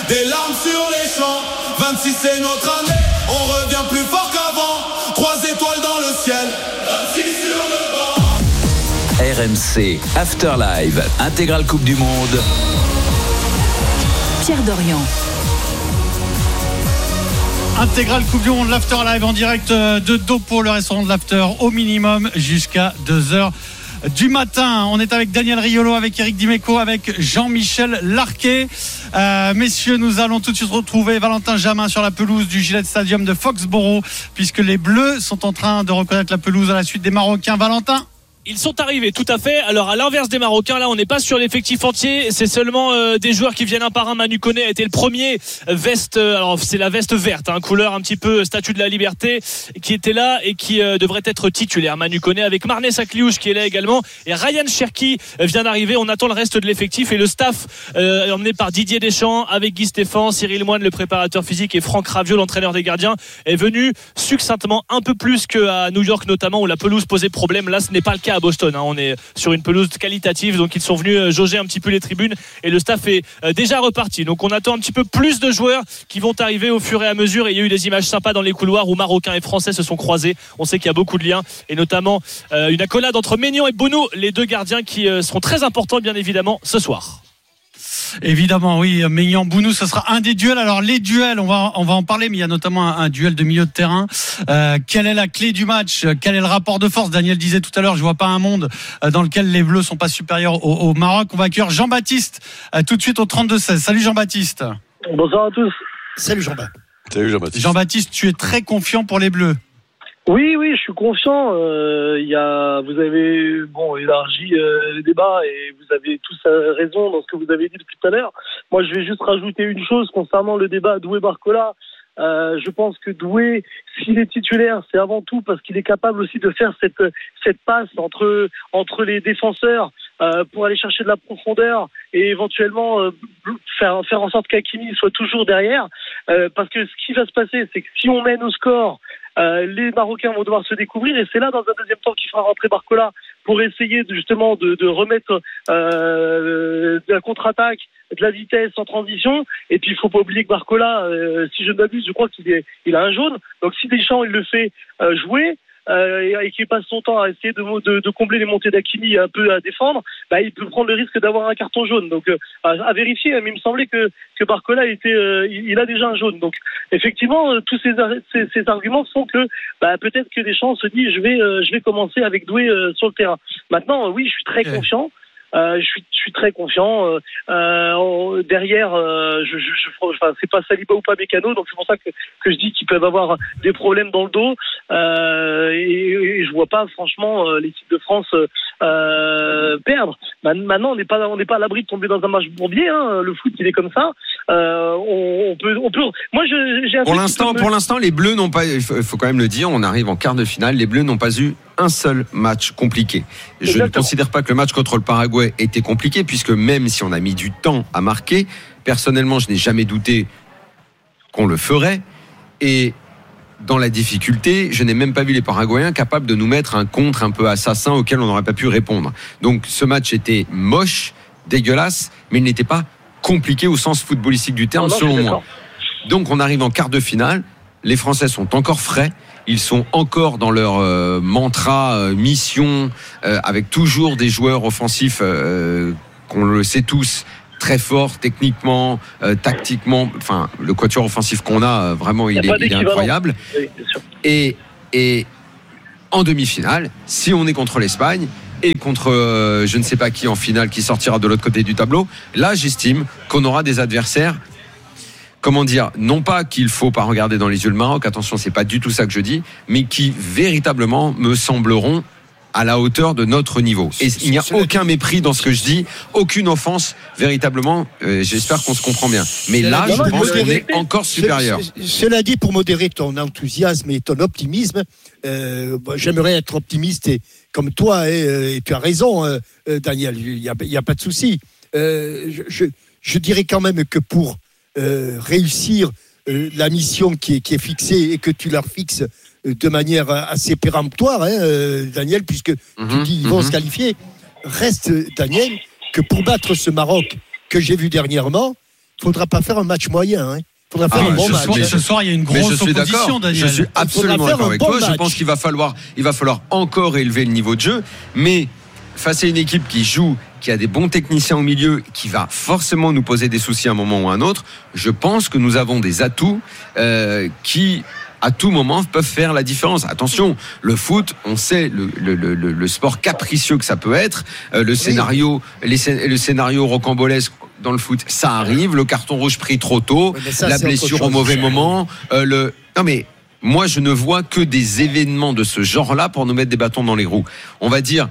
des larmes sur les champs. 26 c'est notre année, on revient plus fort qu'avant. 3 étoiles dans le ciel, 26 sur le banc. RMC Afterlive, intégrale Coupe du Monde. Pierre Dorian. Intégrale Coupe du Monde, l'Afterlive en direct de Dopo, le restaurant de l'After, au minimum jusqu'à 2h du matin. On est avec Daniel Riolo, avec Eric Dimeco, avec Jean-Michel Larquet. Messieurs, nous allons tout de suite retrouver Valentin Jamin sur la pelouse du Gillette Stadium de Foxborough, puisque les Bleus sont en train de reconnaître la pelouse à la suite des Marocains. Valentin ? Ils sont arrivés, tout à fait. Alors, à l'inverse des Marocains, là, on n'est pas sur l'effectif entier. C'est seulement des joueurs qui viennent un par un. Manu Koné a été le premier veste. Alors, c'est la veste verte, couleur un petit peu Statue de la Liberté, qui était là et qui devrait être titulaire. Manu Koné avec Marnès Sakliouche qui est là également. Et Ryan Cherki vient d'arriver. On attend le reste de l'effectif et le staff emmené par Didier Deschamps avec Guy Stéphane, Cyril Moine, le préparateur physique, et Franck Raviot, l'entraîneur des gardiens, est venu succinctement, un peu plus qu'à New York notamment, où la pelouse posait problème. Là, ce n'est pas le cas à Boston. On est sur une pelouse qualitative, donc ils sont venus jauger un petit peu les tribunes et le staff est déjà reparti. Donc on attend un petit peu plus de joueurs qui vont arriver au fur et à mesure, et il y a eu des images sympas dans les couloirs où Marocains et Français se sont croisés. On sait qu'il y a beaucoup de liens, et notamment une accolade entre Maignan et Bounou, les deux gardiens qui seront très importants bien évidemment ce soir. Évidemment, oui, Maignan-Bounou, ce sera un des duels. Alors les duels, on va en parler, mais il y a notamment un duel de milieu de terrain. Quelle est la clé du match ? Quel est le rapport de force ? Daniel disait tout à l'heure, je vois pas un monde dans lequel les Bleus sont pas supérieurs au Maroc. On va accueillir Jean-Baptiste tout de suite au 32-16. Salut Jean-Baptiste. Bonsoir à tous. Salut Jean-Baptiste. Salut Jean-Baptiste. Jean-Baptiste, tu es très confiant pour les Bleus. Oui, je suis confiant. Vous avez élargi le débat et vous avez tous raison dans ce que vous avez dit depuis tout à l'heure. Moi, je vais juste rajouter une chose concernant le débat Doué-Barcola. Je pense que Doué, s'il est titulaire, c'est avant tout parce qu'il est capable aussi de faire cette passe entre les défenseurs pour aller chercher de la profondeur et éventuellement faire en sorte qu'Hakimi soit toujours derrière. Parce que ce qui va se passer, c'est que si on mène au score, les Marocains vont devoir se découvrir, et c'est là dans un deuxième temps qu'il fera rentrer Barcola pour essayer de remettre de la contre-attaque, de la vitesse en transition. Et puis il faut pas oublier que Barcola, si je ne m'abuse, je crois qu'il a un jaune. Donc si Deschamps il le fait jouer et qu'il passe son temps à essayer de combler les montées d'Hakimi un peu à défendre, il peut prendre le risque d'avoir un carton jaune. Donc à vérifier, mais il me semblait que Barcola il a déjà un jaune. Donc effectivement, tous ces arguments font que peut-être que Deschamps se dit je vais commencer avec Doué sur le terrain. Maintenant, oui, je suis très confiant. Je suis très confiant. Derrière, c'est pas Saliba ou pas Mécano, donc c'est pour ça que je dis qu'ils peuvent avoir des problèmes dans le dos. Et je vois pas franchement l'équipe de France perdre. Maintenant, on n'est pas à l'abri de tomber dans un match bourbier. Le foot, il est comme ça. On peut. Moi, j'ai un pour l'instant, les Bleus n'ont pas. Il faut quand même le dire. On arrive en quart de finale. Les Bleus n'ont pas eu un seul match compliqué. Je ne considère pas que le match contre le Paraguay était compliqué, puisque même si on a mis du temps à marquer, personnellement, je n'ai jamais douté qu'on le ferait. Et dans la difficulté, je n'ai même pas vu les Paraguayens capables de nous mettre un contre un peu assassin auquel on n'aurait pas pu répondre. Donc ce match était moche, dégueulasse, mais il n'était pas compliqué au sens footballistique du terme, selon moi. Donc on arrive en quart de finale, les Français sont encore frais, ils sont encore dans leur mantra, mission, avec toujours des joueurs offensifs, qu'on le sait tous, très fort techniquement, tactiquement. Enfin, le quatuor offensif qu'on a, vraiment, il est incroyable. Oui, bien sûr. Et en demi-finale, si on est contre l'Espagne et contre je ne sais pas qui en finale qui sortira de l'autre côté du tableau, là, j'estime qu'on aura des adversaires. Comment dire, non pas qu'il faut pas regarder dans les yeux le Maroc, attention, c'est pas du tout ça que je dis, mais qui véritablement me sembleront à la hauteur de notre niveau. Et il n'y a aucun mépris dans ce que je dis, aucune offense, véritablement, j'espère qu'on se comprend bien. Mais là, je pense qu'on est encore supérieur. Cela dit, pour modérer ton enthousiasme et ton optimisme, j'aimerais être optimiste comme toi, et tu as raison, Daniel, il n'y a pas de souci. Je dirais quand même que pour réussir la mission qui est fixée et que tu la fixes de manière assez péremptoire, Daniel, puisque tu dis ils vont se qualifier. Reste, Daniel, que pour battre ce Maroc que j'ai vu dernièrement, faudra pas faire un match moyen. Hein. Faudra faire un bon match. Ce soir, il y a une grosse opposition, Daniel. Je suis absolument d'accord avec toi. Je pense qu'il va falloir encore élever le niveau de jeu, mais face à une équipe qui joue, qui a des bons techniciens au milieu, qui va forcément nous poser des soucis à un moment ou à un autre, je pense que nous avons des atouts qui à tout moment peuvent faire la différence. Attention, le foot, on sait le sport capricieux que ça peut être, le scénario rocambolesque dans le foot, ça arrive, le carton rouge pris trop tôt, la blessure au mauvais moment, non mais moi je ne vois que des événements de ce genre-là pour nous mettre des bâtons dans les roues. On va dire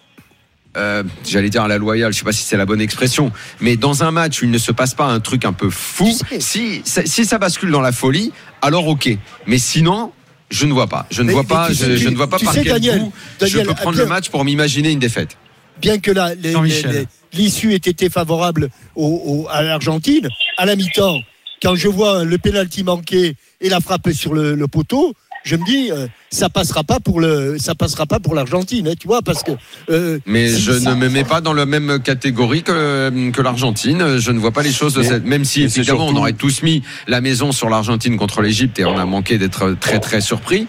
j'allais dire à la loyale, je sais pas si c'est la bonne expression, mais dans un match où il ne se passe pas un truc un peu fou, si ça bascule dans la folie, alors ok. Mais sinon, je ne vois pas. Je ne vois pas par quel bout je peux prendre le match pour m'imaginer une défaite. Bien que l'issue ait été favorable à l'Argentine, à la mi-temps, quand je vois le pénalty manqué et la frappe sur le poteau, je me dis ça passera pas pour l'Argentine, hein, tu vois, parce que mais je ne me mets pas dans la même catégorie que l'Argentine. Je ne vois pas les choses de cette, même si évidemment on aurait tous mis la maison sur l'Argentine contre l'Égypte et on a manqué d'être très très surpris.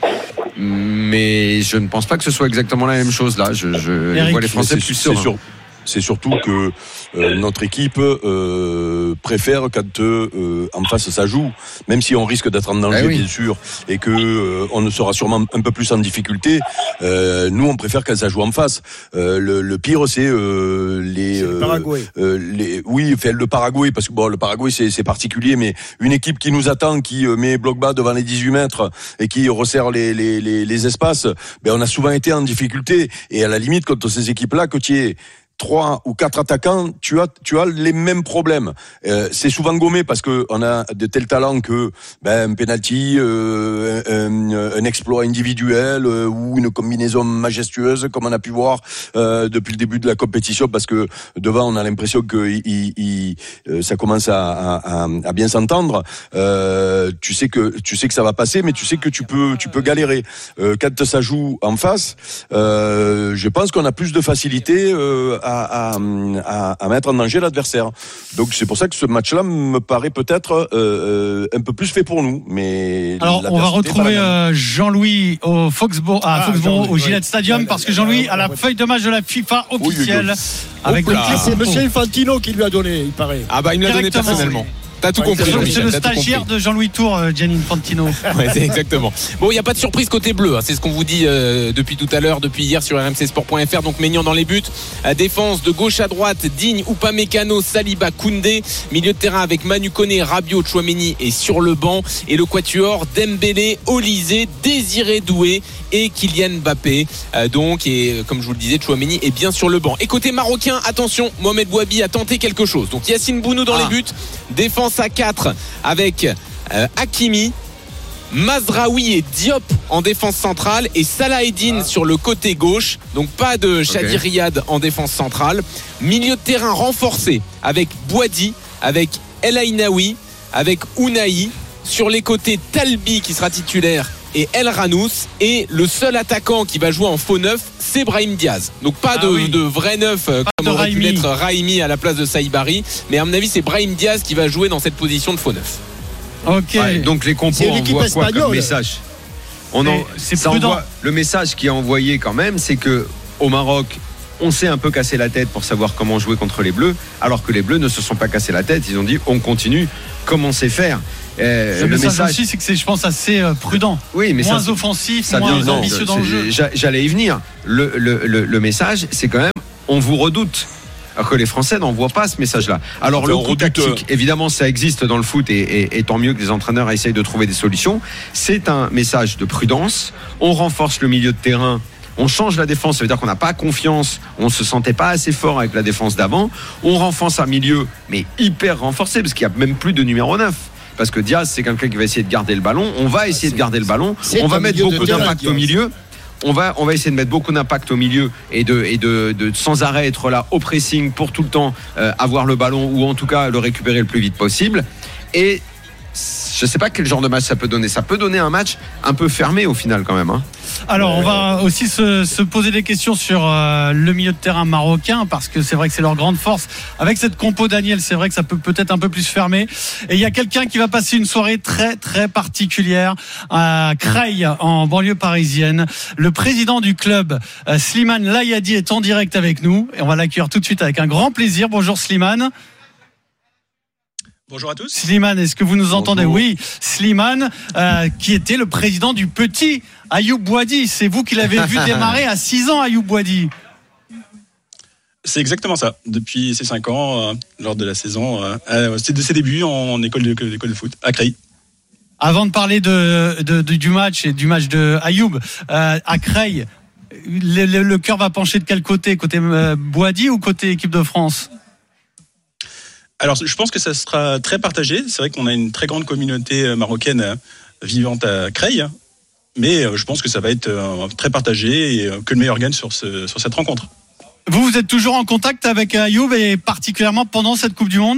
Mais je ne pense pas que ce soit exactement la même chose là. Je vois les Français plus sereins. C'est surtout que notre équipe préfère quand en face ça joue, même si on risque d'être en danger bien sûr, et que on sera sûrement un peu plus en difficulté. Nous on préfère quand ça joue en face. Le pire c'est le Paraguay. Le Paraguay, parce que bon, le Paraguay c'est particulier, mais une équipe qui nous attend, qui met bloc bas devant les 18 mètres et qui resserre les espaces, on a souvent été en difficulté. Et à la limite contre ces équipes-là, que tu es 3 ou 4 attaquants, tu as les mêmes problèmes. C'est souvent gommé parce que on a de tels talents que un penalty, un exploit individuel ou une combinaison majestueuse comme on a pu voir depuis le début de la compétition, parce que devant on a l'impression que ça commence à bien s'entendre. Tu sais que ça va passer, mais tu sais que tu peux galérer. Quand ça joue en face, je pense qu'on a plus de facilité à mettre en danger l'adversaire. Donc c'est pour ça que ce match-là me paraît peut-être un peu plus fait pour nous. Mais alors on va retrouver Jean-Louis au Foxborough, au Gillette Stadium, parce que Jean-Louis a la feuille de match de la FIFA officielle. Avec c'est Monsieur Infantino qui lui a donné, il paraît. Il me l'a donné personnellement. T'as tout compris. C'est le stagiaire de Jean-Louis Tour, Gianni Infantino. Ouais, c'est exactement. Bon, il n'y a pas de surprise côté bleu. C'est ce qu'on vous dit depuis tout à l'heure, depuis hier sur rmcsport.fr. Donc Maignan dans les buts. Défense de gauche à droite, Digne, Upamecano, Saliba, Koundé. Milieu de terrain avec Manu Koné, Rabiot, Tchouaméni est sur le banc. Et le quatuor, Dembélé, Olysée, Désiré Doué et Kylian Mbappé. Et comme je vous le disais, Tchouaméni est bien sur le banc. Et côté marocain, attention, Mohamed Bouabi a tenté quelque chose. Donc Yacine Bounou dans les buts. Défense à 4 avec Hakimi, Mazraoui et Diop en défense centrale et Salah Eddine sur le côté gauche. Donc pas de Shadi Riyad en défense centrale. Milieu de terrain renforcé avec Bouadi, avec El Ainaoui, avec Ounahi. Sur les côtés, Talbi qui sera titulaire et El Ranous, et le seul attaquant qui va jouer en faux neuf, c'est Brahim Diaz. Donc pas de vrai neuf comme aurait pu l'être Raimi à la place de Saïbari, mais à mon avis c'est Brahim Diaz qui va jouer dans cette position de faux neuf. Ok. Donc les compos envoient quoi comme message? C'est prudent. Le message qui est envoyé quand même, c'est que au Maroc, on s'est un peu cassé la tête pour savoir comment jouer contre les Bleus, alors que les Bleus ne se sont pas cassés la tête. Ils ont dit on continue comme on sait faire. Le message aussi, c'est que c'est, je pense, assez prudent. Oui, mais moins offensif, moins ambitieux dans le jeu. J'allais y venir. Le message, c'est quand même on vous redoute. Alors que les Français n'envoient pas ce message-là. Alors le coup tactique, évidemment, ça existe dans le foot et tant mieux que les entraîneurs essayent de trouver des solutions. C'est un message de prudence. On renforce le milieu de terrain. On change la défense, ça veut dire qu'on n'a pas confiance, on se sentait pas assez fort avec la défense d'avant. On renforce un milieu, mais hyper renforcé, parce qu'il n'y a même plus de numéro 9. Parce que Diaz, c'est quelqu'un qui va essayer de garder le ballon. On va essayer de garder le ballon. On va mettre beaucoup d'impact au milieu. On va essayer de mettre beaucoup d'impact au milieu et de sans arrêt être là au pressing pour tout le temps avoir le ballon, ou en tout cas le récupérer le plus vite possible. Et je sais pas quel genre de match ça peut donner. Ça peut donner un match un peu fermé au final quand même. Hein. Alors, on va aussi se poser des questions sur le milieu de terrain marocain, parce que c'est vrai que c'est leur grande force. Avec cette compo, Daniel, c'est vrai que ça peut peut-être un peu plus fermer. Et il y a quelqu'un qui va passer une soirée très, très particulière à Creil, en banlieue parisienne. Le président du club, Slimane Layadi, est en direct avec nous. Et on va l'accueillir tout de suite avec un grand plaisir. Bonjour Slimane. Bonjour à tous. Slimane, est-ce que vous nous entendez ? Oui, Slimane, qui était le président du petit Ayoub Boadi. C'est vous qui l'avez vu démarrer à 6 ans, Ayoub Boadi. C'est exactement ça. Depuis ses 5 ans, lors de la saison, c'est de ses débuts en école de foot, à Creil. Avant de parler du match et du match de Ayoub, à Creil, le cœur va pencher de quel côté ? Côté Boadi ou côté équipe de France ? Alors, je pense que ça sera très partagé. C'est vrai qu'on a une très grande communauté marocaine vivante à Creil, mais je pense que ça va être très partagé et que le meilleur gagne sur cette rencontre. Vous êtes toujours en contact avec Ayoub, et particulièrement pendant cette Coupe du Monde ?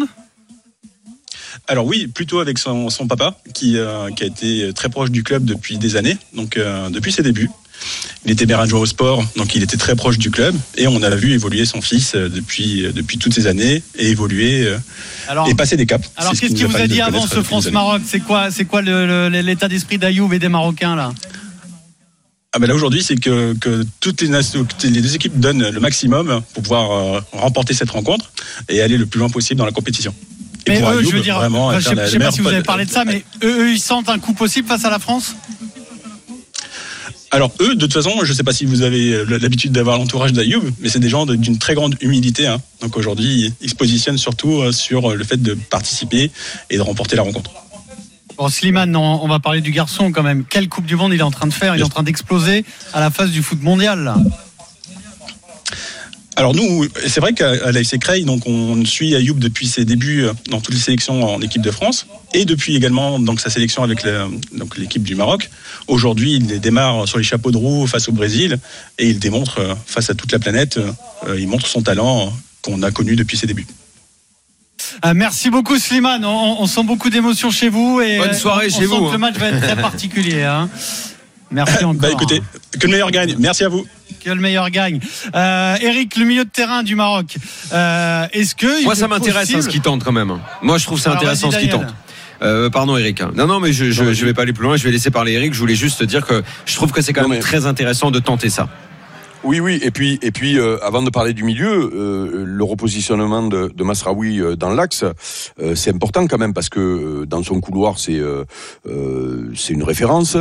Alors oui, plutôt avec son papa qui a été très proche du club depuis des années, donc depuis ses débuts. Il était maire adjoint au sport, donc il était très proche du club, et on a vu évoluer son fils depuis toutes ces années, et évoluer et passer des caps. Alors qu'est-ce qu'il vous a dit avant ce France-Maroc ? C'est quoi l'état d'esprit d'Ayoub et des Marocains là ? Là aujourd'hui, c'est que toutes les deux équipes donnent le maximum pour pouvoir remporter cette rencontre et aller le plus loin possible dans la compétition. Et mais pour eux, Ayoub, je veux dire, vraiment, je ne sais pas si vous avez parlé de ça, mais eux, ils sentent un coup possible face à la France ? Alors eux, de toute façon, je ne sais pas si vous avez l'habitude d'avoir l'entourage d'Ayoub, mais c'est des gens d'une très grande humilité. Hein. Donc aujourd'hui, ils se positionnent surtout sur le fait de participer et de remporter la rencontre. Bon, Slimane, on va parler du garçon quand même. Quelle Coupe du Monde il est en train de faire ? Il est en train d'exploser à la face du foot mondial, là. Alors nous, c'est vrai qu'à l'AFC Creil, donc on suit Ayoub depuis ses débuts dans toutes les sélections en équipe de France, et depuis également donc sa sélection avec l'équipe du Maroc. Aujourd'hui, il démarre sur les chapeaux de roue face au Brésil, et il démontre face à toute la planète, il montre son talent qu'on a connu depuis ses débuts. Merci beaucoup Slimane, on sent beaucoup d'émotions chez vous, et bonne soirée chez vous. On sent que le match va être très particulier. Hein. Merci encore. Écoutez, que le meilleur gagne. Merci à vous. Que le meilleur gagne. Eric, le milieu de terrain du Maroc. Est-ce que moi ça m'intéresse ce qu'il tente quand même. Moi je trouve ça intéressant ce qu'il tente. Pardon Eric. Non mais je vais pas aller plus loin. Je vais laisser parler Eric. Je voulais juste dire que je trouve que c'est quand même très intéressant de tenter ça. Oui, et puis, avant de parler du milieu, le repositionnement de Masraoui dans l'axe, c'est important quand même parce que dans son couloir, c'est une référence.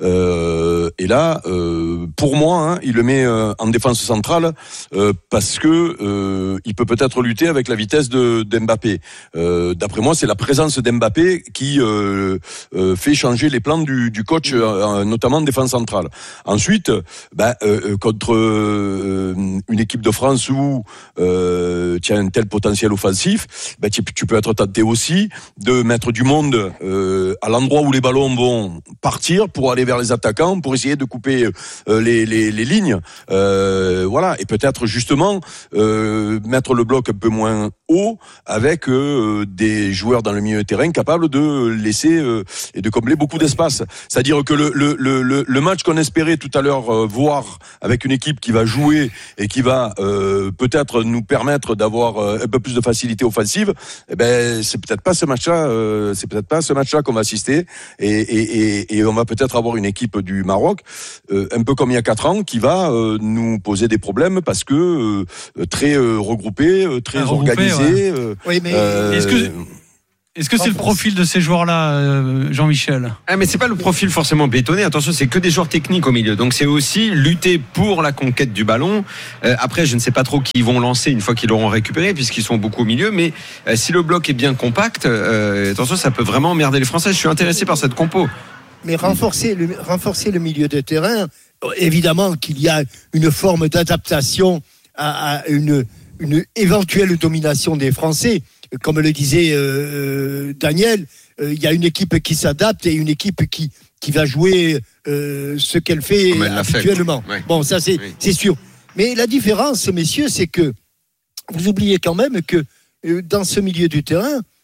Et là, pour moi, il le met en défense centrale parce que il peut peut-être lutter avec la vitesse d'Mbappé. D'après moi, c'est la présence d'Mbappé qui fait changer les plans du coach, notamment en défense centrale. Ensuite, contre une équipe de France où tu as un tel potentiel offensif, tu peux être tenté aussi de mettre du monde à l'endroit où les ballons vont partir pour aller vers les attaquants, pour essayer de couper les lignes. Voilà, et peut-être justement mettre le bloc un peu moins haut avec des joueurs dans le milieu de terrain capables de laisser et de combler beaucoup d'espace. C'est-à-dire que le match qu'on espérait tout à l'heure voir avec une équipe qui va jouer et qui va peut-être nous permettre d'avoir un peu plus de facilité offensive, c'est peut-être pas ce match-là qu'on va assister, et on va peut-être avoir une équipe du Maroc un peu comme il y a 4 ans qui va nous poser des problèmes parce que très regroupée, très organisée. Ouais. Oui, mais est-ce que c'est le profil de ces joueurs-là, Jean-Michel ? Mais c'est pas le profil forcément bétonné. Attention, c'est que des joueurs techniques au milieu. Donc c'est aussi lutter pour la conquête du ballon. Après, je ne sais pas trop qui ils vont lancer une fois qu'ils l'auront récupéré, puisqu'ils sont beaucoup au milieu. Mais si le bloc est bien compact, attention, ça peut vraiment emmerder les Français. Je suis intéressé par cette compo. Mais renforcer le milieu de terrain, évidemment qu'il y a une forme d'adaptation à une éventuelle domination des Français. Comme le disait Daniel, il y a une équipe qui s'adapte et une équipe qui va jouer ce qu'elle fait habituellement. Ouais. Bon, ça c'est sûr. Mais la différence, messieurs, c'est que vous oubliez quand même que dans ce milieu du terrain,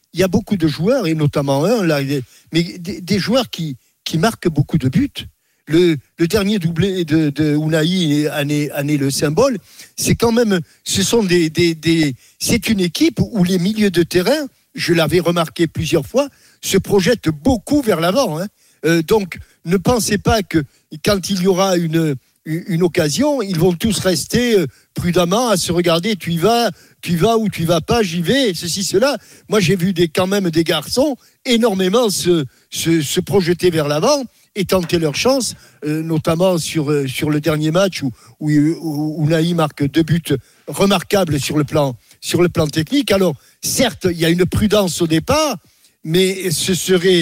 il y a beaucoup de joueurs, et notamment un, là, mais des joueurs qui marquent beaucoup de buts. Le dernier doublé de Unai en est le symbole. C'est quand même, c'est une équipe où les milieux de terrain, je l'avais remarqué plusieurs fois, se projettent beaucoup vers l'avant. Donc, ne pensez pas que quand il y aura une occasion, ils vont tous rester prudemment à se regarder. Tu y vas ou tu y vas pas, j'y vais, ceci, cela. Moi, j'ai vu quand même des garçons énormément se projeter vers l'avant et tenter leur chance, notamment sur le dernier match où Unai marque 2 buts remarquables sur le plan technique. Alors, certes, il y a une prudence au départ, mais ce serait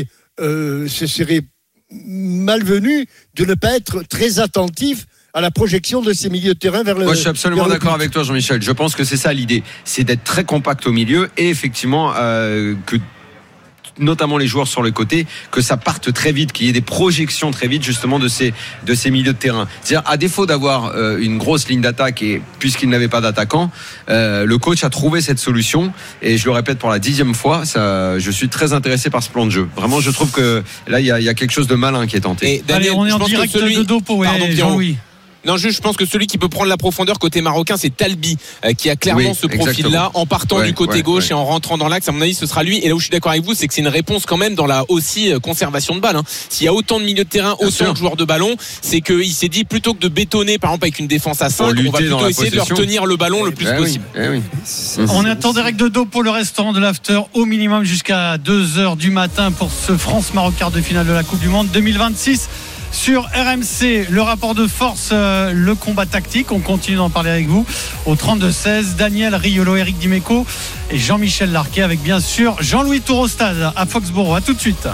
malvenu de ne pas être très attentif à la projection de ces milieux de terrain vers le. Moi, je suis absolument d'accord avec toi, Jean-Michel. Je pense que c'est ça l'idée, c'est d'être très compact au milieu et effectivement que notamment les joueurs sur les côtés, que ça parte très vite, qu'il y ait des projections très vite justement de ces milieux de terrain. C'est-à-dire, à défaut d'avoir une grosse ligne d'attaque et puisqu'il n'avait pas d'attaquant, le coach a trouvé cette solution et je le répète pour la 10e fois, je suis très intéressé par ce plan de jeu. Vraiment, je trouve que là, il y a quelque chose de malin qui est tenté. Et Daniel, allez, on est en direct de Dopo, Jean-Louis. Non, je pense que celui qui peut prendre la profondeur côté marocain, c'est Talbi, qui a clairement ce profil-là, en partant du côté gauche et en rentrant dans l'axe. À mon avis, ce sera lui. Et là où je suis d'accord avec vous, c'est que c'est une réponse quand même dans la aussi conservation de balle. S'il y a autant de milieux de terrain, autant de joueurs de ballon, c'est qu'il s'est dit plutôt que de bétonner, par exemple, avec une défense à 5, on va plutôt essayer de leur tenir le ballon le plus possible. On est en direct de Dopo, le restaurant de l'After, au minimum jusqu'à 2h du matin pour ce France-Maroc quart de finale de la Coupe du Monde 2026. Sur RMC, le rapport de force, le combat tactique. On continue d'en parler avec vous au 32-16. Daniel Riolo, Eric Dimeco et Jean-Michel Larquet avec bien sûr Jean-Louis Tourostade à Foxborough. À tout de suite.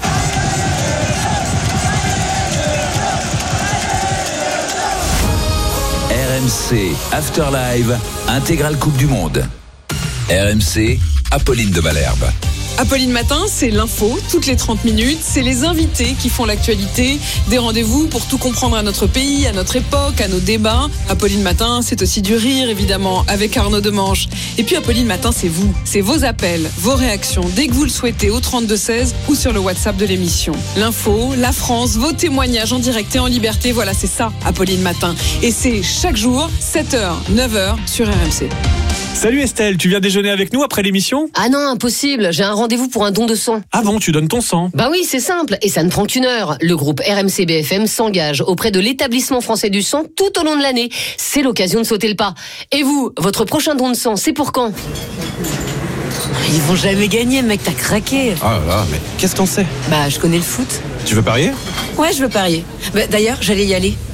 RMC After Live, intégrale Coupe du Monde. RMC, Apolline de Malherbe. Apolline Matin, c'est l'info, toutes les 30 minutes. C'est les invités qui font l'actualité. Des rendez-vous pour tout comprendre à notre pays, à notre époque, à nos débats. Apolline Matin, c'est aussi du rire, évidemment, avec Arnaud Demanche. Et puis Apolline Matin, c'est vous. C'est vos appels, vos réactions, dès que vous le souhaitez, au 32-16 ou sur le WhatsApp de l'émission. L'info, la France, vos témoignages en direct et en liberté. Voilà, c'est ça, Apolline Matin. Et c'est chaque jour, 7h, 9h sur RMC. Salut Estelle, tu viens déjeuner avec nous après l'émission ? Ah non, impossible, j'ai un rendez-vous pour un don de sang. Ah bon, tu donnes ton sang ? Bah oui, c'est simple, et ça ne prend qu'1 heure. Le groupe RMC BFM s'engage auprès de l'établissement français du sang tout au long de l'année. C'est l'occasion de sauter le pas. Et vous, votre prochain don de sang, c'est pour quand ? Ils vont jamais gagner, mec, t'as craqué. Ah là là, mais qu'est-ce que t'en sais ? Bah, je connais le foot. Tu veux parier ? Ouais, je veux parier. Bah, d'ailleurs, j'allais y aller.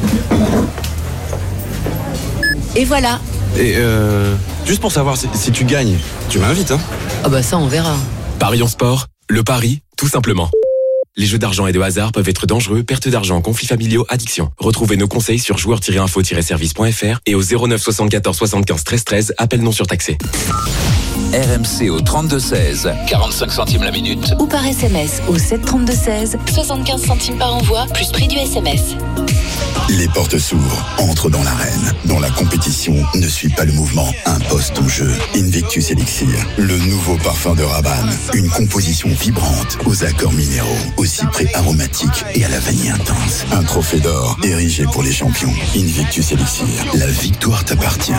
Et voilà. Et juste pour savoir si tu gagnes, tu m'invites, hein ? Ah bah ça, on verra. Parions Sport, le pari, tout simplement. Les jeux d'argent et de hasard peuvent être dangereux, perte d'argent, conflits familiaux, addiction. Retrouvez nos conseils sur joueurs-info-service.fr et au 09 74 75 13 13, appel non surtaxé. RMC au 32-16, 45 centimes la minute. Ou par SMS au 732-16, 75 centimes par envoi, plus prix du SMS. Les portes s'ouvrent, entre dans l'arène, dont la compétition ne suit pas le mouvement, impose ton jeu. Invictus Elixir, le nouveau parfum de Rabanne. Une composition vibrante, aux accords minéraux, au cyprès aromatique et à la vanille intense. Un trophée d'or érigé pour les champions. Invictus Elixir, la victoire t'appartient.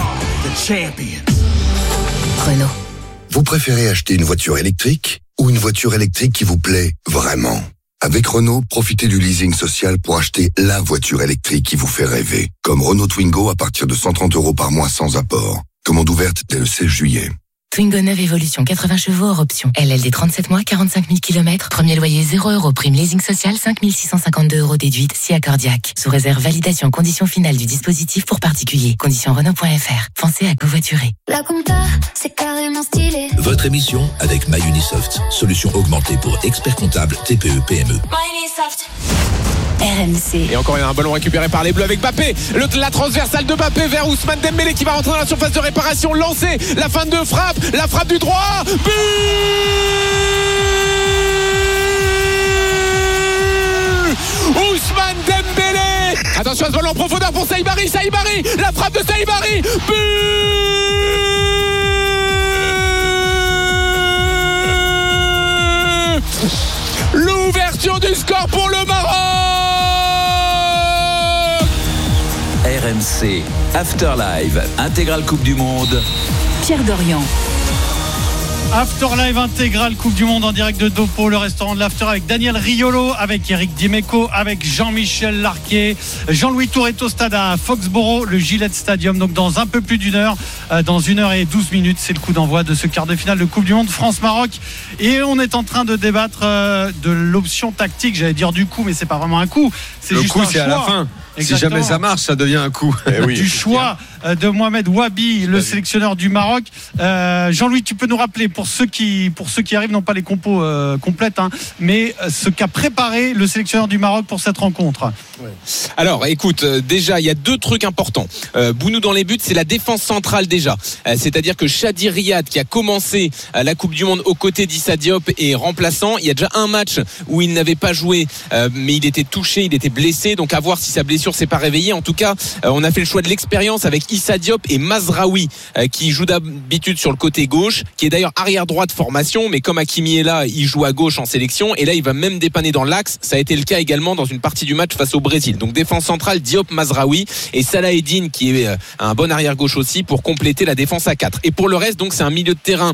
Renault. Vous préférez acheter une voiture électrique ou une voiture électrique qui vous plaît vraiment ? Avec Renault, profitez du leasing social pour acheter la voiture électrique qui vous fait rêver. Comme Renault Twingo à partir de 130 € par mois sans apport. Commande ouverte dès le 16 juillet. Twingo 9 Evolution, 80 chevaux hors option. LLD 37 mois, 45 000 km. Premier loyer 0 €. Prime leasing social, 5 652 € déduite, si accordiaque. Sous réserve validation conditions finales du dispositif pour particuliers. Conditions Renault.fr. Pensez à covoiturer. La compta, c'est carrément stylé. Votre émission avec MyUnisoft. Solution augmentée pour experts comptables TPE PME. MyUnisoft. RMC. Et encore un ballon récupéré par les Bleus avec Mbappé. La transversale de Mbappé vers Ousmane Dembélé qui va rentrer dans la surface de réparation. Lancé. La fin de frappe. La frappe du droit. But. Ousmane Dembélé. Attention à ce ballon en profondeur pour Saïbari. Saïbari. La frappe de Saïbari. But. L'ouverture du score pour le Maroc. RMC Afterlive, intégrale Coupe du Monde. Pierre Dorian. Afterlive intégrale Coupe du Monde en direct de Dopo, le restaurant de l'After, avec Daniel Riolo, avec Eric Dimeco, avec Jean-Michel Larquet, Jean-Louis Tourette au stade à Foxborough, le Gillette Stadium. Donc dans un peu plus d'une heure, dans 1h12, c'est le coup d'envoi de ce quart de finale de Coupe du Monde France-Maroc. Et on est en train de débattre de l'option tactique, j'allais dire du coup, mais c'est pas vraiment un coup. C'est le juste coup, un c'est choix. à la fin. Exactement. Si jamais ça marche, ça devient un coup. Du choix de Mohamed Wabi, le sélectionneur du Maroc. Jean-Louis, tu peux nous rappeler, pour ceux qui arrivent, non pas les compos complètes, mais ce qu'a préparé le sélectionneur du Maroc pour cette rencontre. Alors écoute, déjà il y a deux trucs importants. Bounou dans les buts, c'est la défense centrale déjà. C'est-à-dire que Chadi Riyad, qui a commencé la Coupe du Monde aux côtés d'Issa Diop, est remplaçant. Il y a déjà un match où il n'avait pas joué, mais il était touché, il était blessé. Donc à voir si sa blessure s'est pas réveillée. En tout cas, on a fait le choix de l'expérience avec Issa Diop et Mazraoui, qui joue d'habitude sur le côté gauche, qui est d'ailleurs arrière droit de formation, mais comme Hakimi est là, il joue à gauche en sélection, et là il va même dépanner dans l'axe. Ça a été le cas également dans une partie du match face au Brésil. Donc défense centrale, Diop, Mazraoui et Salah Eddine, qui est un bon arrière gauche aussi, pour compléter la défense à 4. Et pour le reste, donc c'est un milieu de terrain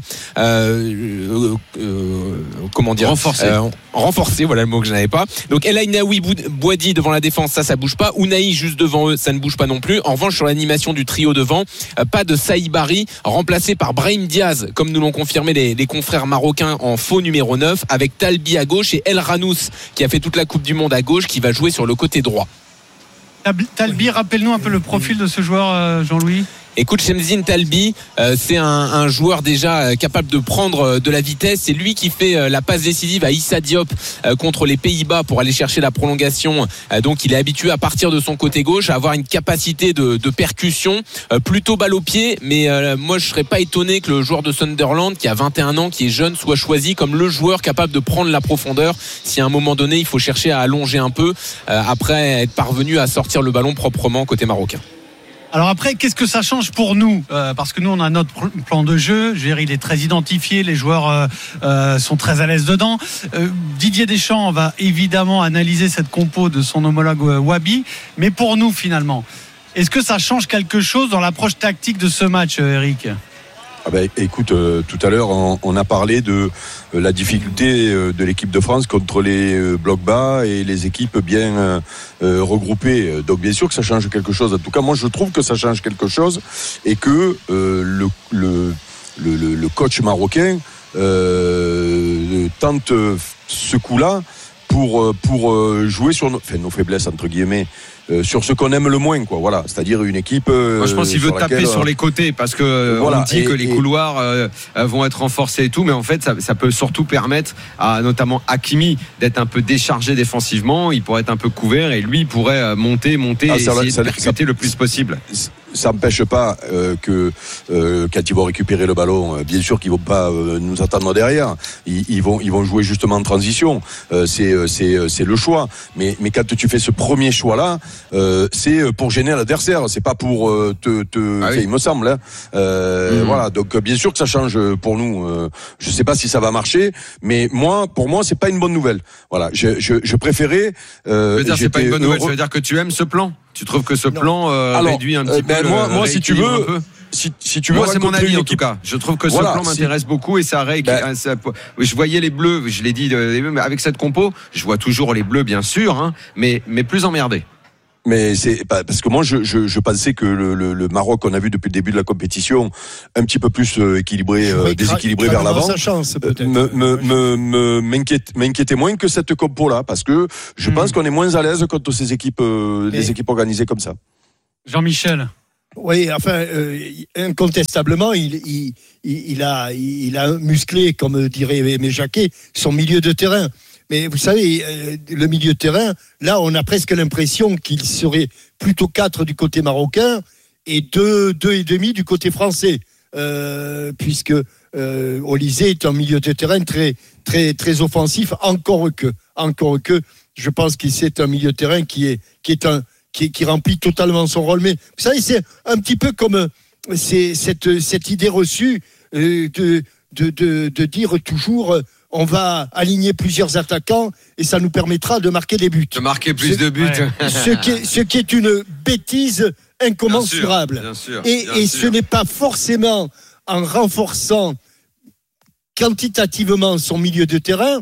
comment dire, renforcé, voilà le mot que je n'avais pas. Donc El Ainaoui, Bouadi devant la défense, ça bouge pas. Ounahi juste devant eux, ça ne bouge pas non plus. En revanche, sur l'animation du trio devant, pas de Saïbari, remplacé par Brahim Diaz, comme nous l'ont confirmé les confrères marocains, en faux numéro 9, avec Talbi à gauche et El Ranous, qui a fait toute la Coupe du Monde à gauche, qui va jouer sur le côté droit. Talbi, rappelle-nous un peu le profil de ce joueur, Jean-Louis. Écoute, Shemzine Talbi, c'est un joueur déjà capable de prendre de la vitesse. C'est lui qui fait la passe décisive à Issa Diop contre les Pays-Bas pour aller chercher la prolongation. Donc il est habitué à partir de son côté gauche, à avoir une capacité de percussion, plutôt balle au pied. Mais moi je serais pas étonné que le joueur de Sunderland, qui a 21 ans, qui est jeune, soit choisi comme le joueur capable de prendre la profondeur. Si à un moment donné il faut chercher à allonger un peu, après être parvenu à sortir le ballon proprement côté marocain. Alors après, qu'est-ce que ça change pour nous, parce que nous on a notre plan de jeu, il est très identifié, les joueurs sont très à l'aise dedans. Didier Deschamps va évidemment analyser cette compo de son homologue Wabi, mais pour nous finalement, est-ce que ça change quelque chose dans l'approche tactique de ce match, Eric ? Écoute, tout à l'heure on a parlé de la difficulté de l'équipe de France contre les blocs bas et les équipes bien regroupées. Donc bien sûr que ça change quelque chose. En tout cas, moi je trouve que ça change quelque chose, et que le coach marocain tente ce coup-là pour jouer sur nos faiblesses entre guillemets, sur ce qu'on aime le moins, quoi. Voilà, c'est-à-dire une équipe. Moi, je pense qu'il veut taper sur les côtés, parce que on dit que les couloirs vont être renforcés et tout, mais en fait ça peut surtout permettre à notamment Hakimi d'être un peu déchargé défensivement. Il pourrait être un peu couvert, et lui pourrait monter et essayer de percuter le plus possible. Ça n'empêche pas que quand ils vont récupérer le ballon, bien sûr qu'ils vont pas nous attendre derrière. Ils vont jouer justement en transition. C'est le choix. Mais quand tu fais ce premier choix là, c'est pour gêner l'adversaire. C'est pas pour il me semble. Voilà. Donc bien sûr que ça change pour nous. Je sais pas si ça va marcher, mais pour moi, c'est pas une bonne nouvelle. Voilà. Je préférais. C'est pas une bonne nouvelle. Ça veut dire que tu aimes ce plan. Tu trouves que ce plan réduit un petit peu moi, si tu veux, si tu veux, moi c'est mon avis en tout cas. Je trouve que ce plan m'intéresse beaucoup, et ça je voyais les Bleus, je l'ai dit, avec cette compo, je vois toujours les Bleus bien sûr, mais plus emmerdés. Mais c'est parce que moi je pensais que le Maroc, on a vu depuis le début de la compétition, un petit peu plus équilibré, déséquilibré vers l'avant, m'inquiétait moins que cette compo là, parce que je pense qu'on est moins à l'aise contre ces équipes, des équipes organisées comme ça. Jean-Michel. Oui, enfin, incontestablement, il a musclé, comme dirait Aimé Jacquet, son milieu de terrain. Mais vous savez, le milieu de terrain, là, on a presque l'impression qu'il serait plutôt 4 du côté marocain et 2,5 du côté français, puisque Olysée est un milieu de terrain très, très, très offensif, encore que, je pense que c'est un milieu de terrain qui remplit totalement son rôle. Mais vous savez, c'est un petit peu comme cette idée reçue de dire toujours on va aligner plusieurs attaquants et ça nous permettra de marquer des buts. De marquer plus de buts. Ouais. Ce qui est une bêtise incommensurable. Bien sûr, et ce n'est pas forcément en renforçant quantitativement ton milieu de terrain,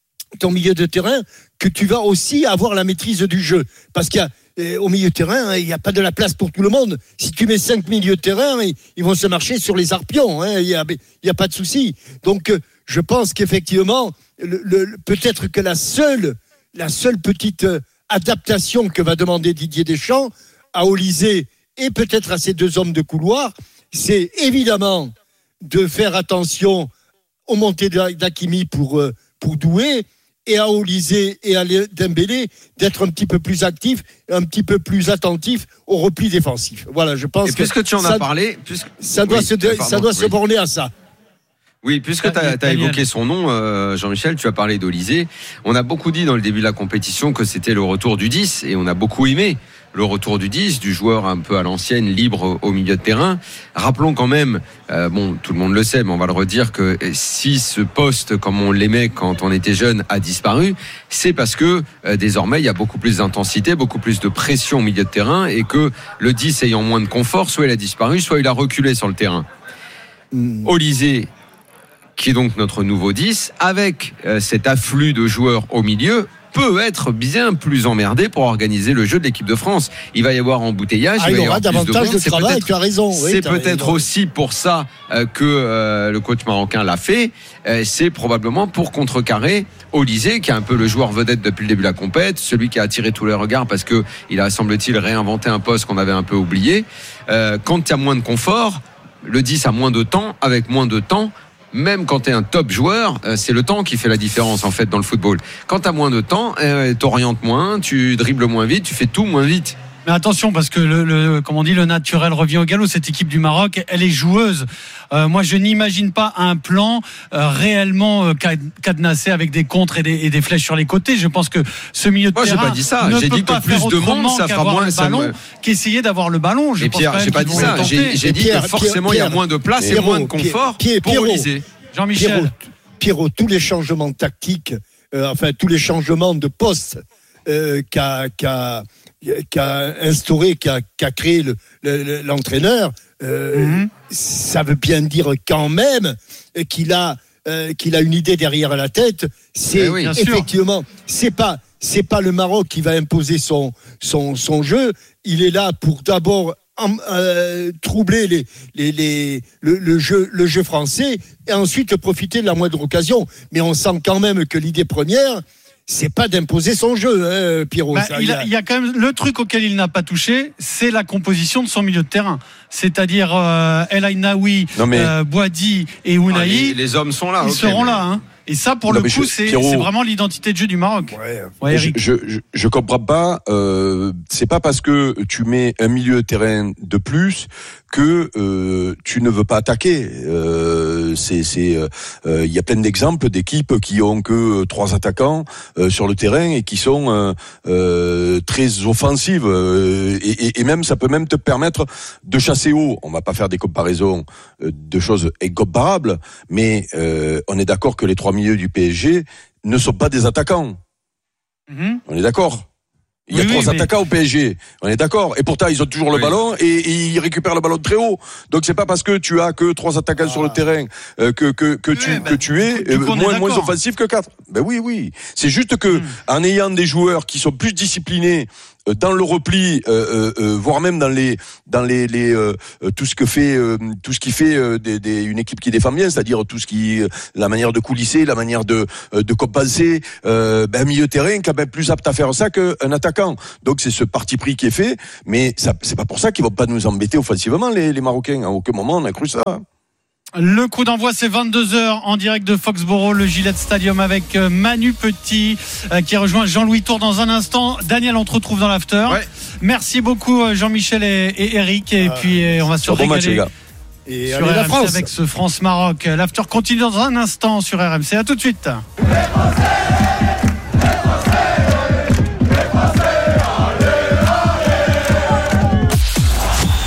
que tu vas aussi avoir la maîtrise du jeu. Parce qu'au milieu de terrain, il n'y a pas de la place pour tout le monde. Si tu mets 5 milieux de terrain, ils vont se marcher sur les arpions. Il n'y a pas de souci. Donc, je pense qu'effectivement, peut-être que la seule petite adaptation que va demander Didier Deschamps à Olysée et peut-être à ces deux hommes de couloir, c'est évidemment de faire attention aux montées d'Hakimi pour Doué, et à Olysée et à Dembélé d'être un petit peu plus actifs, un petit peu plus attentifs au repli défensif. Voilà, je pense et puisque tu en as parlé, ça doit se borner à ça. Oui, puisque tu as évoqué son nom, Jean-Michel, tu as parlé d'Olysée. On a beaucoup dit dans le début de la compétition que c'était le retour du 10, et on a beaucoup aimé le retour du 10, du joueur un peu à l'ancienne, libre au milieu de terrain. Rappelons quand même, tout le monde le sait, mais on va le redire, que si ce poste, comme on l'aimait quand on était jeune, a disparu, c'est parce que désormais, il y a beaucoup plus d'intensité, beaucoup plus de pression au milieu de terrain, et que le 10 ayant moins de confort, soit il a disparu, soit il a reculé sur le terrain. Olysée, qui est donc notre nouveau 10, avec cet afflux de joueurs au milieu, peut être bien plus emmerdé pour organiser le jeu de l'équipe de France. Il va y avoir embouteillage, il va y avoir davantage de travail, tu as raison. C'est peut-être aussi pour ça que le coach marocain l'a fait. C'est probablement pour contrecarrer Olysée, qui est un peu le joueur vedette depuis le début de la compète, celui qui a attiré tous les regards parce qu'il a, semble-t-il, réinventé un poste qu'on avait un peu oublié. Quand il y a moins de confort, le 10 a moins de temps, avec moins de temps, même quand tu es un top joueur, c'est le temps qui fait la différence en fait dans le football. Quand tu as moins de temps, t'orientes moins, tu dribbles moins vite, tu fais tout moins vite. Mais attention, parce que comme on dit, le naturel revient au galop. Cette équipe du Maroc, elle est joueuse. Moi, je n'imagine pas un plan réellement cadenassé avec des contres et des flèches sur les côtés. Je pense que ce milieu de terrain, j'ai pas dit ça. ne j'ai peut dit pas que plus de monde, ça fera moins le ballon qu'essayer d'avoir le ballon. Et Pierre, j'ai pas dit ça. J'ai dit que forcément il y a moins de place et moins de confort pour Olysée. Jean-Michel. Pierrot, tous les changements tactiques, tous les changements de poste qu'a instauré, qu'a créé l'entraîneur, ça veut bien dire quand même qu'il a une idée derrière la tête. C'est effectivement, c'est pas le Maroc qui va imposer son jeu. Il est là pour d'abord troubler le jeu français et ensuite profiter de la moindre occasion. Mais on sent quand même que l'idée première, c'est pas d'imposer son jeu, Pierrot. Il y a quand même le truc auquel il n'a pas touché, c'est la composition de son milieu de terrain. C'est-à-dire El Ainaoui, Boadi et Ounahi. Les hommes sont là. Ils seront là. Hein. Et ça, pour le coup, c'est vraiment l'identité de jeu du Maroc. Eric. Je comprends pas. C'est pas parce que tu mets un milieu de terrain de plus que tu ne veux pas attaquer. Il y a plein d'exemples d'équipes qui ont que 3 attaquants sur le terrain et qui sont très offensives. Et même ça peut même te permettre de chasser haut. On va pas faire des comparaisons de choses incomparables, mais on est d'accord que les 3 milieux du PSG ne sont pas des attaquants. On est d'accord. Il y a 3 attaquants au PSG. On est d'accord. Et pourtant, ils ont toujours le ballon et ils récupèrent le ballon de très haut. Donc, c'est pas parce que tu as que 3 attaquants sur le terrain que tu es moins offensif que 4. Ben oui. C'est juste que, en ayant des joueurs qui sont plus disciplinés dans le repli, voire même dans les tout ce qui fait une équipe qui défend bien, c'est-à-dire la manière de coulisser, la manière de compenser, un milieu de terrain quand même plus apte à faire ça qu'un attaquant. Donc c'est ce parti pris qui est fait, mais ça c'est pas pour ça qu'ils vont pas nous embêter offensivement les Marocains. À aucun moment on a cru ça. Le coup d'envoi, c'est 22h en direct de Foxborough, le Gillette Stadium avec Manu Petit qui rejoint Jean-Louis Tour dans un instant. Daniel, on te retrouve dans l'after. Merci beaucoup Jean-Michel et Eric. Et puis on va se régaler et sur RMC France. Avec ce France-Maroc. L'after continue dans un instant sur RMC. À tout de suite.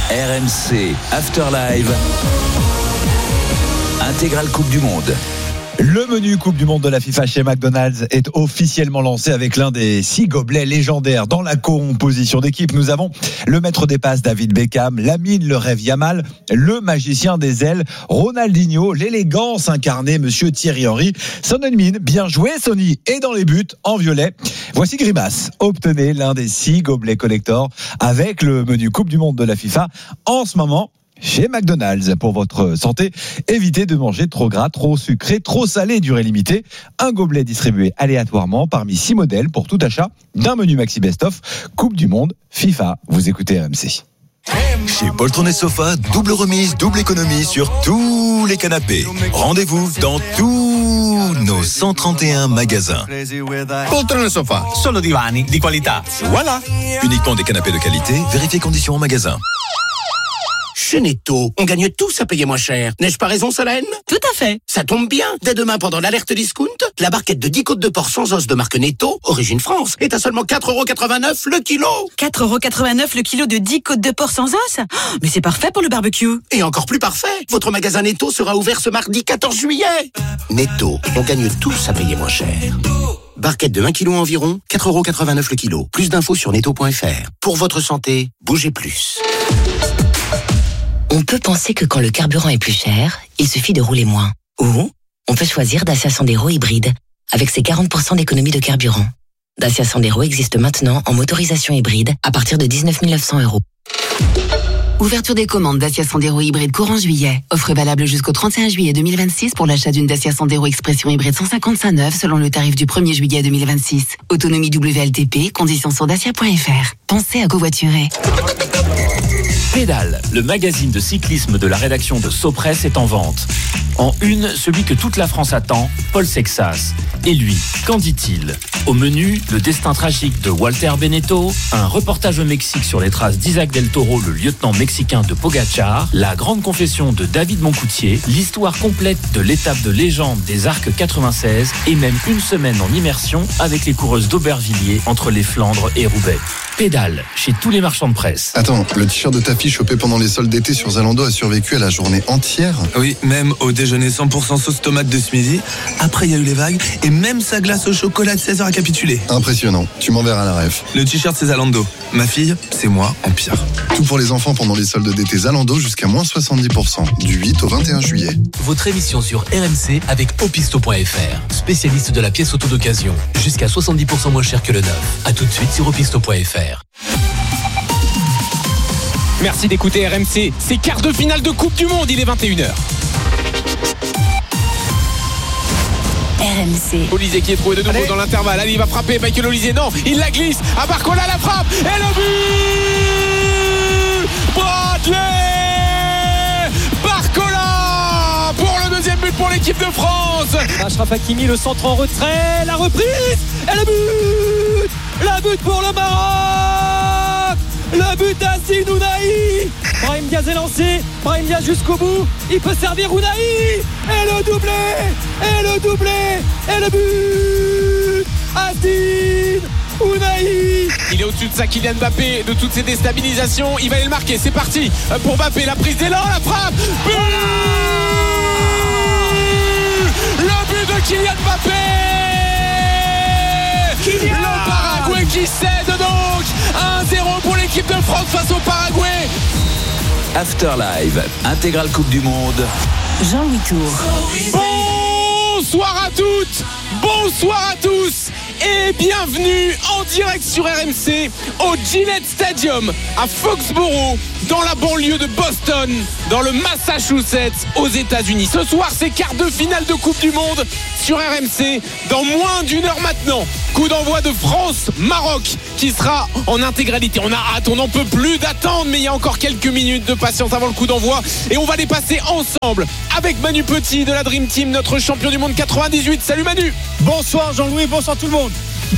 RMC After Live. Intégrale Coupe du Monde. Le menu Coupe du Monde de la FIFA chez McDonald's est officiellement lancé avec l'un des 6 gobelets légendaires. Dans la composition d'équipe, nous avons le maître des passes David Beckham, Lamine le rêve Yamal, le magicien des ailes Ronaldinho, l'élégance incarnée Monsieur Thierry Henry, Son Heung-min, bien joué Sonny, et dans les buts en violet. Voici Grimace, obtenez l'un des 6 gobelets collector avec le menu Coupe du Monde de la FIFA en ce moment chez McDonald's. Pour votre santé, évitez de manger trop gras, trop sucré, trop salé, durée limitée. Un gobelet distribué aléatoirement parmi 6 modèles pour tout achat d'un menu Maxi Best-of Coupe du Monde FIFA. Vous écoutez RMC. Chez Poltron et Sofa, double remise, double économie sur tous les canapés. Rendez-vous dans tous nos 131 magasins. Poltron et Sofa, solo divani di qualità. Voilà. Uniquement des canapés de qualité, vérifiez conditions en magasin. Chez Netto, on gagne tous à payer moins cher. N'ai-je pas raison, Solène ? Tout à fait. Ça tombe bien. Dès demain, pendant l'alerte discount, la barquette de 10 côtes de porc sans os de marque Netto, origine France, est à seulement 4,89€ le kilo. 4,89€ le kilo de 10 côtes de porc sans os ? Mais c'est parfait pour le barbecue. Et encore plus parfait, votre magasin Netto sera ouvert ce mardi 14 juillet. Netto, on gagne tous à payer moins cher. Barquette de 1 kg environ, 4,89€ le kilo. Plus d'infos sur netto.fr. Pour votre santé, bougez plus. On peut penser que quand le carburant est plus cher, il suffit de rouler moins. Ou on peut choisir Dacia Sandero hybride, avec ses 40% d'économie de carburant. Dacia Sandero existe maintenant en motorisation hybride à partir de 19 900 €. Ouverture des commandes Dacia Sandero hybride courant juillet. Offre valable jusqu'au 31 juillet 2026 pour l'achat d'une Dacia Sandero Expression hybride 155 neuve selon le tarif du 1er juillet 2026. Autonomie WLTP, conditions sur dacia.fr. Pensez à covoiturer. Pédale, le magazine de cyclisme de la rédaction de Sopress est en vente. En une, celui que toute la France attend, Paul Sexas. Et lui, qu'en dit-il ? Au menu, le destin tragique de Walter Benetto, un reportage au Mexique sur les traces d'Isaac Del Toro, le lieutenant mexicain de Pogacar, la grande confession de David Moncoutier, l'histoire complète de l'étape de légende des Arcs 96 et même une semaine en immersion avec les coureuses d'Aubervilliers entre les Flandres et Roubaix. Pédale, chez tous les marchands de presse. Attends, le t-shirt de ta fille chopé pendant les soldes d'été sur Zalando a survécu à la journée entière ? Oui, même au déjeuner 100% sauce tomate de ce midi. Après, il y a eu les vagues et même sa glace au chocolat de 16h a capitulé. Impressionnant, tu m'enverras la ref. Le t-shirt, c'est Zalando. Ma fille, c'est moi en pire. Tout pour les enfants pendant les soldes d'été Zalando jusqu'à moins 70%, du 8 au 21 juillet. Votre émission sur RMC avec Opisto.fr, spécialiste de la pièce auto d'occasion. Jusqu'à 70% moins cher que le neuf. A tout de suite sur Opisto.fr. Merci d'écouter RMC. C'est quart de finale de Coupe du Monde, il est 21h. RMC. Olysée qui est trouvé de nouveau dans l'intervalle. Allez, il va frapper. Michael Olysée, non, il la glisse. À Barcola, la frappe. Et le but Bradley Barcola pour le deuxième but pour l'équipe de France. Achraf Hakimi, le centre en retrait. La reprise. Et le but. Le but pour le Maroc. Le but d'Assine Ounahi. Brahim Diaz est lancé. Brahim Diaz jusqu'au bout. Il peut servir Ounahi. Et le doublé. Et le doublé. Et le but. Assine Ounahi. Il est au-dessus de ça, Kylian Mbappé, de toutes ces déstabilisations. Il va aller le marquer. C'est parti pour Mbappé. La prise d'élan, la frappe. But. Le but de Kylian Mbappé. Le Paraguay qui cède donc 1-0 pour l'équipe de France face au Paraguay. Afterlive, intégrale Coupe du Monde. Jean-Louis Tour. Bonsoir à toutes, bonsoir à tous et bienvenue en direct sur RMC au Gillette Stadium à Foxborough, dans la banlieue de Boston, dans le Massachusetts, aux États-Unis. Ce soir, c'est quart de finale de Coupe du Monde sur RMC dans moins d'une heure maintenant. Coup d'envoi de France-Maroc qui sera en intégralité. On a hâte, on n'en peut plus d'attendre, mais il y a encore quelques minutes de patience avant le coup d'envoi et on va les passer ensemble avec Manu Petit de la Dream Team, notre champion du monde 98. Salut Manu. Bonsoir Jean-Louis, bonsoir tout le monde.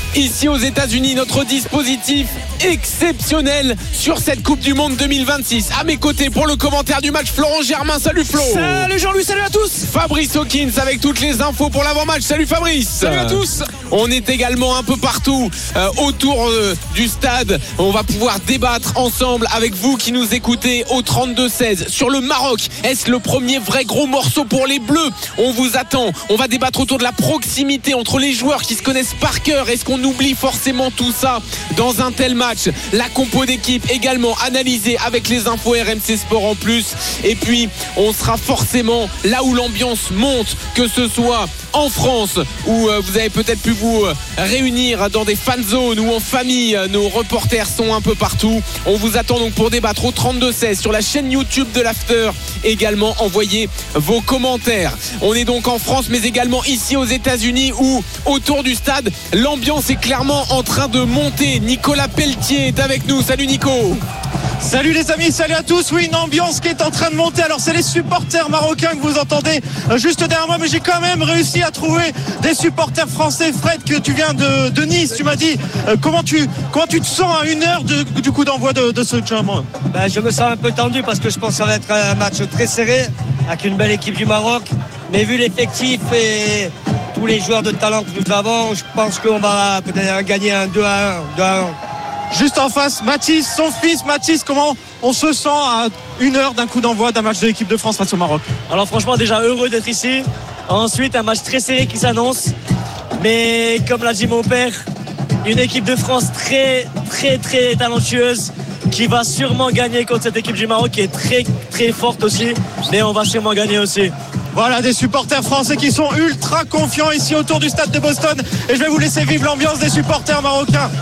ici aux États-Unis. Notre dispositif exceptionnel sur cette Coupe du Monde 2026. À mes côtés pour le commentaire du match, Florent Germain. Salut Flo. Salut Jean-Louis, salut à tous. Fabrice Hawkins avec toutes les infos pour l'avant-match. Salut Fabrice. Salut à tous. On est également un peu partout autour du stade. On va pouvoir débattre ensemble avec vous qui nous écoutez au 32-16 sur le Maroc. Est-ce le premier vrai gros morceau pour les Bleus? On vous attend. On va débattre autour de la proximité entre les joueurs qui se connaissent par cœur. Est-ce qu'on oublie forcément tout ça dans un tel match? La compo d'équipe également analysée avec les infos RMC Sport en plus. Et puis on sera forcément là où l'ambiance monte, que ce soit en France où vous avez peut-être pu vous réunir dans des fan zones ou en famille. Nos reporters sont un peu partout. On vous attend donc pour débattre au 32-16 sur la chaîne YouTube de l'After. Également envoyez vos commentaires. On est donc en France mais également ici aux États-Unis où autour du stade l'ambiance est clairement en train de monter. Nicolas Pelletier est avec nous. Salut Nico. Salut les amis, salut à tous. Oui, une ambiance qui est en train de monter. Alors c'est les supporters marocains que vous entendez juste derrière moi, mais j'ai quand même réussi à trouver des supporters français. Fred, que tu viens de Nice, tu m'as dit comment tu te sens à 1 heure du coup d'envoi de ce tournoi? Je me sens un peu tendu parce que je pense que ça va être un match très serré avec une belle équipe du Maroc, mais vu l'effectif et tous les joueurs de talent que nous avons, je pense qu'on va peut-être gagner un 2-1. Juste en face, Mathis, son fils. Mathis, comment on se sent à 1 heure d'un coup d'envoi d'un match de l'équipe de France face au Maroc? Alors franchement, déjà heureux d'être ici. Ensuite, un match très serré qui s'annonce. Mais comme l'a dit mon père, une équipe de France très très très talentueuse qui va sûrement gagner contre cette équipe du Maroc qui est très très forte aussi. Mais on va sûrement gagner aussi. Voilà, des supporters français qui sont ultra confiants ici autour du stade de Boston. Et je vais vous laisser vivre l'ambiance des supporters marocains.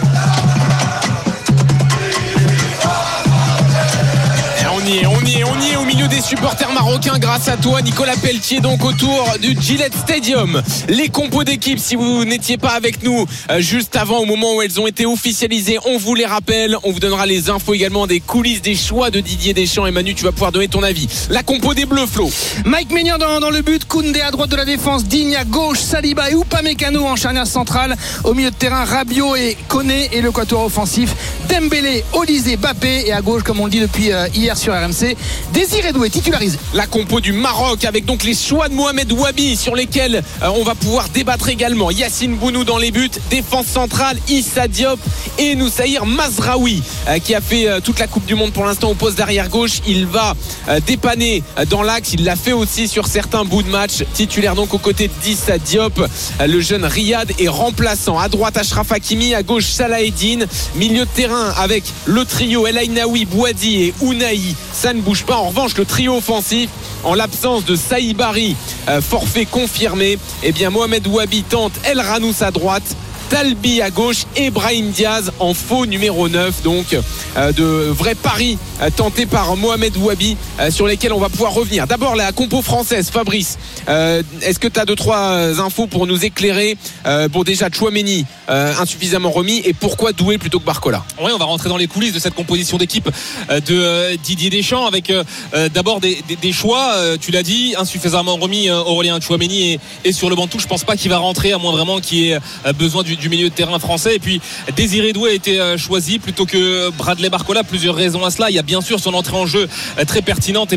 On y est au milieu des supporters marocains grâce à toi Nicolas Pelletier, donc autour du Gillette Stadium. Les compos d'équipe, si vous n'étiez pas avec nous juste avant, au moment où elles ont été officialisées, on vous les rappelle. On vous donnera les infos également des coulisses des choix de Didier Deschamps. Et Manu, tu vas pouvoir donner ton avis. La compo des Bleus, Flo. Mike Maignan dans le but, Koundé à droite de la défense, Digne à gauche, Saliba et Upamecano en charnière centrale. Au milieu de terrain, Rabiot et Koné et le quatuor offensif, Dembélé, Olysée, Mbappé, et à gauche, comme on le dit depuis hier sur RMC, Désiré Doué titularisé. La compo du Maroc avec donc les choix de Mohamed Ouabi sur lesquels on va pouvoir débattre également. Yacine Bounou dans les buts, défense centrale, Issa Diop et Noussaïr Mazraoui qui a fait toute la Coupe du Monde pour l'instant au poste d'arrière gauche. Il va dépanner dans l'axe, il l'a fait aussi sur certains bouts de match. Titulaire donc aux côtés d'Issa Diop. Le jeune Riyad est remplaçant. À droite Achraf Hakimi, à gauche Salah Eddine. Milieu de terrain avec le trio El Ainaoui, Bouhaddi et Ounahi. Ça ne bouge pas. En revanche, le trio offensif, en l'absence de Saïbari, forfait confirmé, eh bien Mohamed Ouabi tente El Ranous à droite, Talbi à gauche et Brahim Diaz en faux numéro 9. Donc de vrais paris tentés par Mohamed Ouabi sur lesquels on va pouvoir revenir. D'abord la compo française, Fabrice. Est-ce que tu as 2-3 infos pour nous éclairer? Bon, déjà Tchouaméni insuffisamment remis, et pourquoi Doué plutôt que Barcola? Oui, on va rentrer dans les coulisses de cette composition d'équipe de Didier Deschamps avec d'abord des choix, tu l'as dit, insuffisamment remis. Aurélien Tchouaméni est sur le banc de touche. Je pense pas qu'il va rentrer, à moins vraiment qu'il ait besoin du milieu de terrain français. Et puis Désiré Doué a été choisi plutôt que Bradley Barcola. Plusieurs raisons à cela. Il y a bien sûr son entrée en jeu très pertinente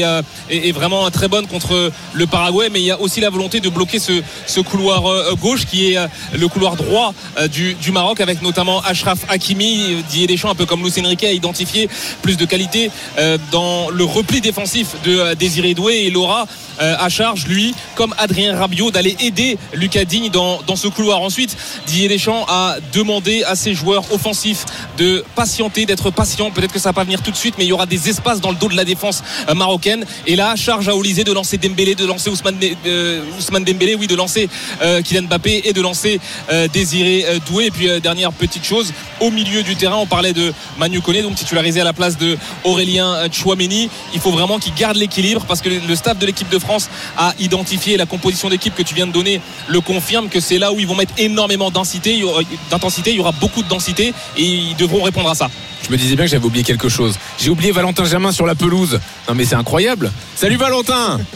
et vraiment très bonne contre le Paraguay, mais il y a aussi la volonté de bloquer ce couloir gauche qui est le couloir droit du Maroc, avec notamment Achraf Hakimi. Didier Deschamps, un peu comme Luis Enrique, a identifié plus de qualité dans le repli défensif de Désiré Doué, et Laura à charge, lui, comme Adrien Rabiot, d'aller aider Lucas Digne dans ce couloir. Ensuite, Didier Deschamps a demandé à ses joueurs offensifs de patienter, d'être patients. Peut-être que ça va pas venir tout de suite, mais il y aura des espaces dans le dos de la défense marocaine. Et là, charge à Olysée de lancer Dembélé, de lancer Ousmane Dembélé, oui, de lancer Kylian Mbappé et de lancer Désiré Doué. Et puis dernière petite chose, au milieu du terrain, on parlait de Manu Koné, donc titularisé à la place de Aurélien Tchouaméni. Il faut vraiment qu'il garde l'équilibre, parce que le staff de l'équipe de France a identifié, la composition d'équipe que tu viens de donner le confirme, que c'est là où ils vont mettre énormément d'intensité. Il y aura beaucoup de densité et ils devront répondre à ça. Je me disais bien que j'avais oublié quelque chose. J'ai oublié Valentin Germain sur la pelouse. Non mais c'est incroyable. Salut Valentin.